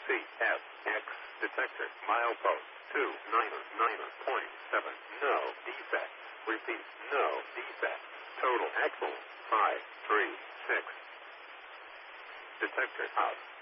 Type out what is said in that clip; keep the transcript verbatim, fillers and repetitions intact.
C F X detector milepost two nine nine point seven. No defects. Repeat, no defects. Total axle five three six. Detector out.